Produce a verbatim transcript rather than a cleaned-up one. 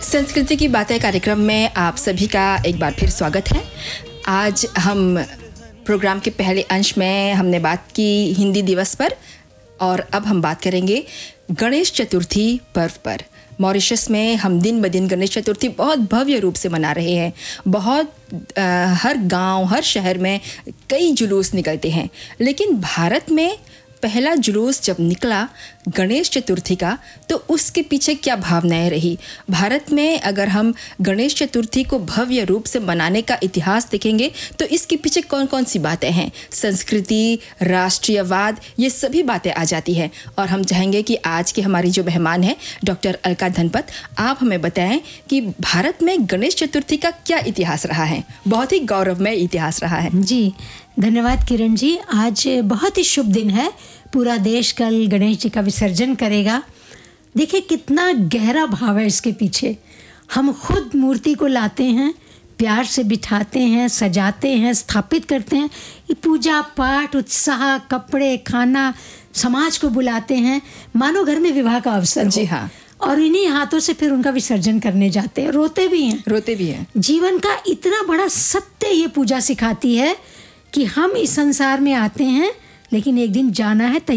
संस्कृति की बातें कार्यक्रम में आप सभी का एक बार फिर स्वागत है। आज हम प्रोग्राम के पहले अंश में हमने बात की हिंदी दिवस पर और अब हम बात करेंगे गणेश चतुर्थी पर्व पर। मॉरिशस में हम दिन ब दिन गणेश चतुर्थी बहुत भव्य रूप से मना रहे हैं। बहुत आ, हर गांव, हर शहर में कई जुलूस निकलते हैं, लेकिन भारत में पहला जुलूस जब निकला गणेश चतुर्थी का तो उसके पीछे क्या भावनाएं रही। भारत में अगर हम गणेश चतुर्थी को भव्य रूप से मनाने का इतिहास देखेंगे तो इसके पीछे कौन कौन सी बातें हैं, संस्कृति, राष्ट्रीयवाद, ये सभी बातें आ जाती हैं। और हम चाहेंगे कि आज की हमारी जो मेहमान है डॉक्टर अलका धनपत, आप हमें बताएं कि भारत में गणेश चतुर्थी का क्या इतिहास रहा है। बहुत ही गौरवमय इतिहास रहा है। जी धन्यवाद किरण जी। आज बहुत ही शुभ दिन है। पूरा देश कल गणेश जी का विसर्जन करेगा। देखिए कितना गहरा भाव है इसके पीछे। हम खुद मूर्ति को लाते हैं, प्यार से बिठाते हैं, सजाते हैं, स्थापित करते हैं। ये पूजा पाठ, उत्साह, कपड़े, खाना, समाज को बुलाते हैं मानो घर में विवाह का अवसर हो। जी हाँ। और इन्हीं हाथों से फिर उनका विसर्जन करने जाते हैं। रोते भी हैं रोते भी हैं। जीवन का इतना बड़ा सत्य ये पूजा सिखाती है कि हम इस संसार में आते हैं लेकिन एक दिन जाना है।